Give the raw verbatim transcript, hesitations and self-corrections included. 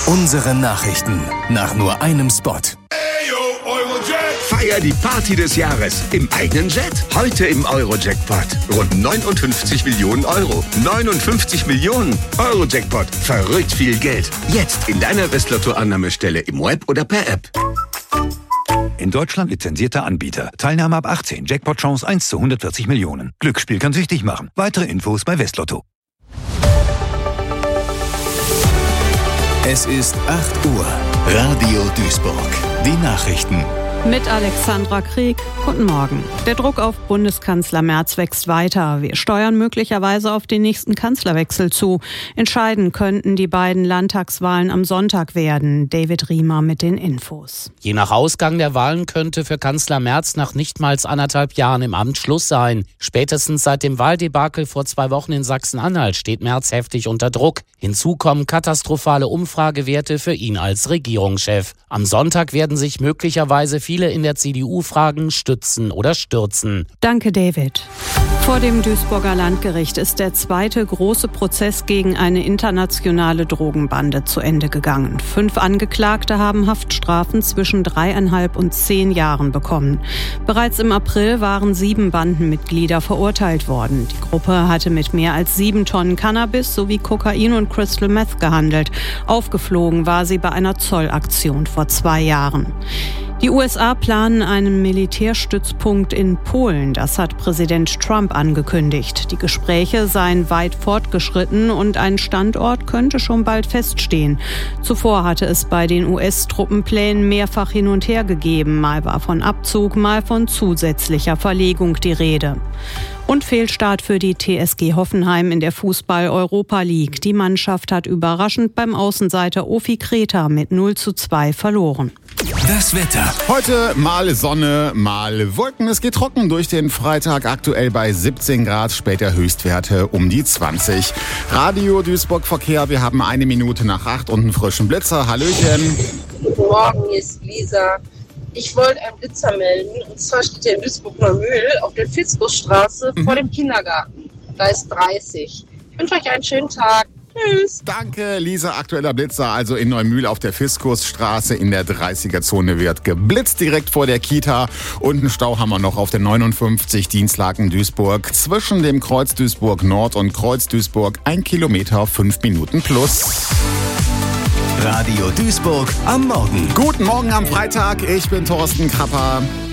Unsere Nachrichten nach nur einem Spot. Feier die Party des Jahres im eigenen Jet. Heute im Euro-Jackpot. Rund neunundfünfzig Millionen Euro. neunundfünfzig Millionen Euro-Jackpot. Verrückt viel Geld. Jetzt in deiner Westlotto-Annahmestelle im Web oder per App. In Deutschland lizenzierter Anbieter. Teilnahme ab achtzehn. Jackpot-Chance eins zu hundertvierzig Millionen. Glücksspiel kann süchtig machen. Weitere Infos bei Westlotto. Es ist acht Uhr. Radio Duisburg. Die Nachrichten. Mit Alexandra Krieg. Guten Morgen. Der Druck auf Bundeskanzler Merz wächst weiter. Wir steuern möglicherweise auf den nächsten Kanzlerwechsel zu. Entscheiden könnten die beiden Landtagswahlen am Sonntag werden. David Riemer mit den Infos. Je nach Ausgang der Wahlen könnte für Kanzler Merz nach nicht mal anderthalb Jahren im Amt Schluss sein. Spätestens seit dem Wahldebakel vor zwei Wochen in Sachsen-Anhalt steht Merz heftig unter Druck. Hinzu kommen katastrophale Umfragewerte für ihn als Regierungschef. Am Sonntag werden sich möglicherweise viele Viele in der C D U fragen, stützen oder stürzen. Danke, David. Vor dem Duisburger Landgericht ist der zweite große Prozess gegen eine internationale Drogenbande zu Ende gegangen. Fünf Angeklagte haben Haftstrafen zwischen dreieinhalb und zehn Jahren bekommen. Bereits im April waren sieben Bandenmitglieder verurteilt worden. Die Gruppe hatte mit mehr als sieben Tonnen Cannabis sowie Kokain und Crystal Meth gehandelt. Aufgeflogen war sie bei einer Zollaktion vor zwei Jahren. Die U S A planen einen Militärstützpunkt in Polen. Das hat Präsident Trump angekündigt. Die Gespräche seien weit fortgeschritten und ein Standort könnte schon bald feststehen. Zuvor hatte es bei den U S-Truppenplänen mehrfach hin und her gegeben. Mal war von Abzug, mal von zusätzlicher Verlegung die Rede. Und Fehlstart für die T S G Hoffenheim in der Fußball-Europa League. Die Mannschaft hat überraschend beim Außenseiter Ofi Kreta mit null zu zwei verloren. Das Wetter. Heute mal Sonne, mal Wolken. Es geht trocken durch den Freitag, aktuell bei siebzehn Grad, später Höchstwerte um die zwanzig. Radio Duisburg Verkehr, wir haben eine Minute nach acht und einen frischen Blitzer. Hallöchen. Guten Morgen, hier ist Lisa. Ich wollte einen Blitzer melden, und zwar steht der in Duisburg-Neumühl auf der Fiskusstraße mhm. vor dem Kindergarten. Da ist dreißig. Ich wünsche euch einen schönen Tag. Tschüss. Danke, Lisa. Aktueller Blitzer, also in Neumühl auf der Fiskusstraße in der dreißiger-Zone wird geblitzt, direkt vor der Kita. Und einen Stau haben wir noch auf der neunundfünfzig Dienstlaken Duisburg. Zwischen dem Kreuz Duisburg Nord und Kreuz Duisburg ein Kilometer, fünf Minuten plus. Radio Duisburg am Morgen. Guten Morgen am Freitag, ich bin Thorsten Krapper.